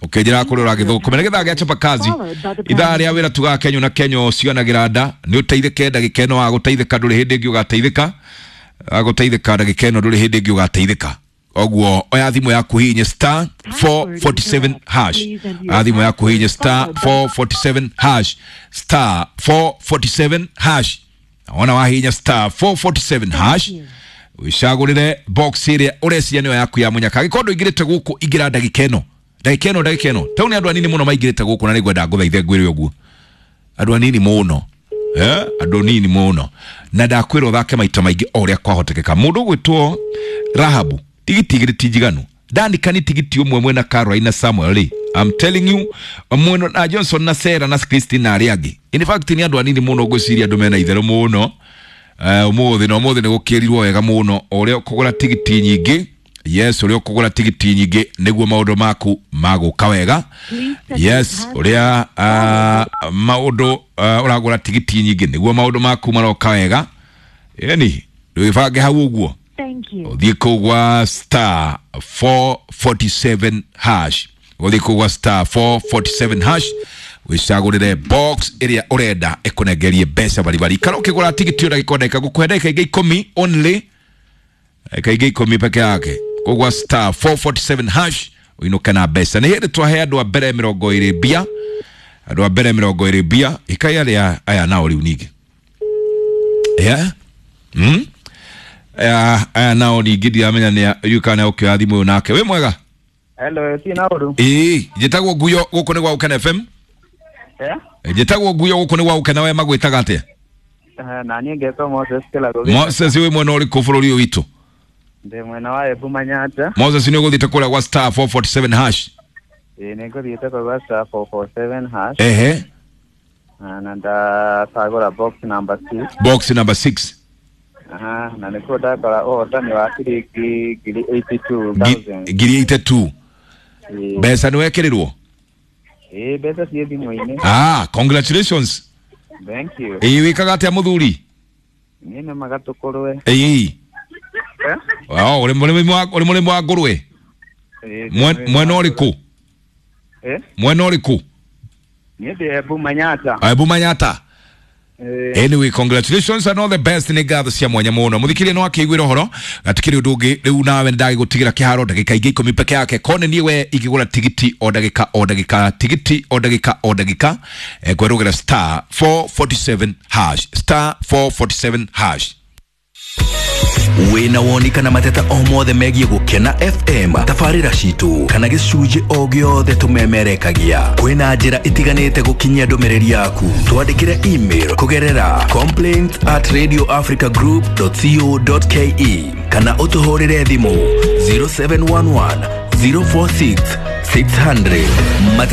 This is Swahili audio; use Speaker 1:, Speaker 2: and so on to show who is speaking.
Speaker 1: ukejera kuri uragithuko mena githa gya chapa kazi idari awira tuga Kenya na Kenya ciona giranda ni uteithike ndagika eno wa guteithika nduri hindi ngi ugateithika aguteithika ndagika eno nduri hindi ngi ugateithika ogwo oya thimu yaku hinya star 447 hash thimu yaku hinya star 447 hash star 447 hash ona wa hinya star 447 hash wishagurire box ire urecia niyo yaku ya munyaka gikondo igirete guku igira ndagika eno tauni andu anini muno maigirete guku na nigwenda nguthaithe ngwire ogwo andu anini muno andu anini muno na ndakwira uthake maita maingi oria kwahotekeka mundu gwitwo Rahabu tigiti igiriti jiganu dandikani tigiti umwe mwena Caroline Samuel I'm telling you mweno na Johnson na Sarah na Christina Ariagi in fact ni andu anini muno gwiciria andu mena ithere muno umuthi ni gukirirwo wega muno oria kugura tigiti nyingi yes oria kugura tigiti nyingi niguo maundu maku maguka wega yes oria maundu uragura tigiti nyingi niguo maundu maku maroka wega yani wifange hau uguo Odiko wa star 447 hash Odiko wa star 447 hash wishagurire box area urenda ekunegerie besa bari karoke gura tigiti ora gikoneka gukwendeka ige 10 only kaige 10 peke yake kugwa star 447 hash uinuka na besa ni hede twahe andu a mbere 20 bia andu a mbere 20 bia ikaya aya nao riu nige nao ningidi amenya ni yukana ukyo thimu nake we mwega
Speaker 2: hello ti na uru
Speaker 1: jitagwo guyo guko ni gwa Ukena FM jitagwo guyo guko ni gwa Ukena we magwitaga atia
Speaker 2: na ni ngeto Moses Kelago
Speaker 1: Moses we mwena uri ku bururi witu
Speaker 2: ndi mwena wa Embu Manyata
Speaker 1: Moses ni guthite kula kwa star 447 hash
Speaker 2: ni guthite kwa star 447 hash na nda sagora box number 6 na nikoda kwa tani wa giri 82,000
Speaker 1: giri 82 besa no ekerirwo
Speaker 2: besa si thimu ine
Speaker 1: congratulations
Speaker 2: thank you
Speaker 1: wikaga atia muthuri
Speaker 2: nina magatukorwe
Speaker 1: uri mulimi wa ngurwe mwena uriku mwena uriku
Speaker 2: ni Embu Manyata
Speaker 1: Embu Manyata anyway congratulations and all the best in gather cia mwanya muno muthikire no akigwira horo gatikire ndungi riu nawe ndagi gutigira kiharo ndagika ingi 10 peke yake kone niwe igigura tigiti o ndagika tigiti o ndagika kwerugira star 447 hash star 447 hash
Speaker 3: wina wonika na mateta omothe megie gukena FM tafarira shitu kana gicuje ogiothe tumemerekagia kwina njira itiganite gukinyia ndomereri yaku twandikire email kugerera complaints@radioafricagroup.co.ke kana utuhorere thimu 0711 046 600